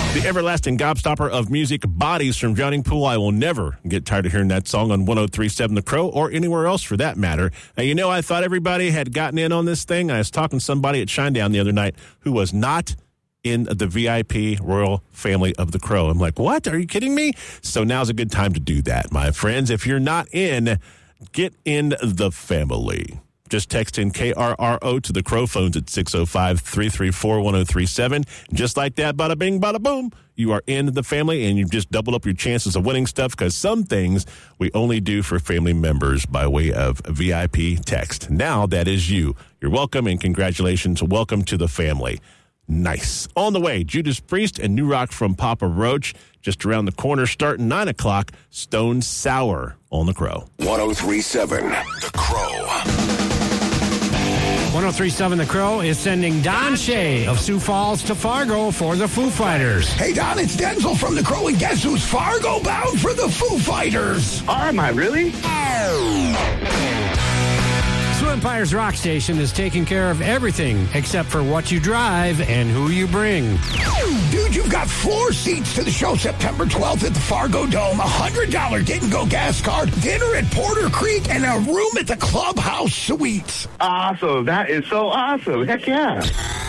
The everlasting gobstopper of music, Bodies from Drowning Pool. I will never get tired of hearing that song on 103.7 The Crow or anywhere else for that matter. Now, I thought everybody had gotten in on this thing. I was talking to somebody at Shinedown the other night who was not in the VIP royal family of The Crow. I'm like, what? Are you kidding me? So now's a good time to do that, my friends. If you're not in, get in the family. Just text in KRRO to the Crow phones at 605-334-1037. Just like that, bada bing, bada boom, you are in the family, and you've just doubled up your chances of winning stuff, because some things we only do for family members by way of VIP text. Now that is you. You're welcome, and congratulations. Welcome to the family. Nice. On the way, Judas Priest and New Rock from Papa Roach. Just around the corner, starting 9 o'clock, Stone Sour on The Crow. 103.7 The Crow. 103.7 The Crow is sending Don Shea of Sioux Falls to Fargo for the Foo Fighters. Hey, Don, it's Denzel from The Crow, and guess who's Fargo bound for the Foo Fighters? Oh, am I really? Sioux Empire's rock station is taking care of everything except for what you drive and who you bring. Dude, you've got floor seats to the show September 12th at the Fargo Dome, a $100 get-and-go gas card, dinner at Porter Creek, and a room at the Clubhouse Suites. Awesome. That is so awesome. Heck yeah.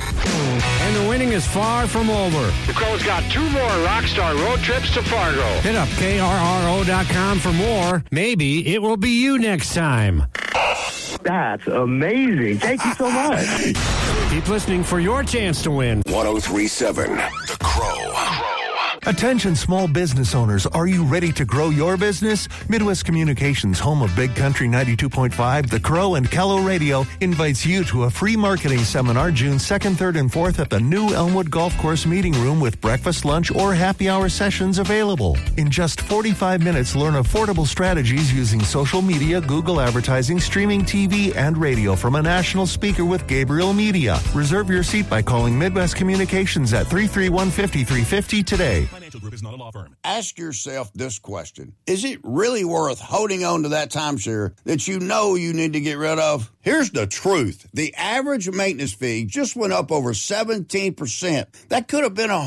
And the winning is far from over. The Crow's got 2 more Rockstar road trips to Fargo. Hit up KRRO.com for more. Maybe it will be you next time. That's amazing. Thank you so much. Keep listening for your chance to win. 103.7 The Crow. Attention small business owners, are you ready to grow your business? Midwest Communications, home of Big Country 92.5, The Crow, and Kello Radio, invites you to a free marketing seminar June 2nd, 3rd, and 4th at the new Elmwood Golf Course Meeting Room with breakfast, lunch, or happy hour sessions available. In just 45 minutes, learn affordable strategies using social media, Google advertising, streaming TV, and radio from a national speaker with Gabriel Media. Reserve your seat by calling Midwest Communications at 331-5350 today. Financial Group is not a law firm. Ask yourself this question. Is it really worth holding on to that timeshare that you know you need to get rid of? Here's the truth. The average maintenance fee just went up over 17%. That could have been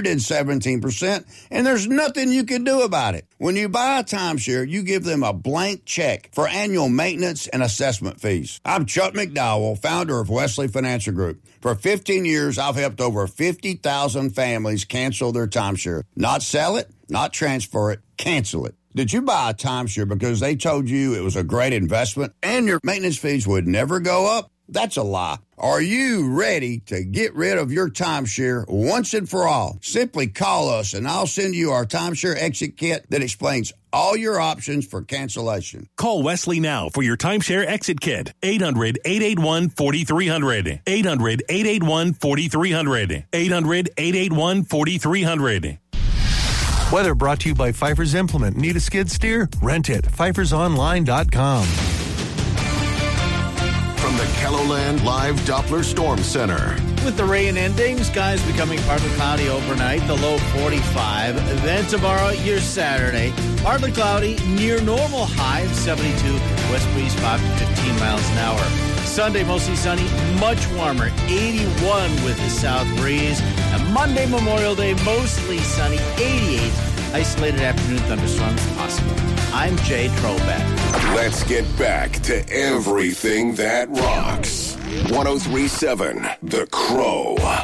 117%, and there's nothing you can do about it. When you buy a timeshare, you give them a blank check for annual maintenance and assessment fees. I'm Chuck McDowell, founder of Wesley Financial Group. For 15 years, I've helped over 50,000 families cancel their timeshare. Not sell it, not transfer it, cancel it. Did you buy a timeshare because they told you it was a great investment and your maintenance fees would never go up? That's a lie. Are you ready to get rid of your timeshare once and for all? Simply call us and I'll send you our timeshare exit kit that explains all your options for cancellation. Call Wesley now for your timeshare exit kit. 800-881-4300. 800-881-4300. 800-881-4300. Weather brought to you by Pfeiffer's Implement. Need a skid steer? Rent it. PfeiffersOnline.com. From the KELOLAND Live Doppler Storm Center. With the rain ending, skies becoming partly cloudy overnight, the low 45. Then tomorrow, your Saturday, partly cloudy, near normal high of 72. West breeze 5 to 15 miles an hour. Sunday, mostly sunny, much warmer, 81 with the south breeze. And Monday, Memorial Day, mostly sunny, 88. Isolated afternoon thunderstorms possible. I'm Jay Trobeck. Let's get back to everything that rocks. 103.7 The Crow.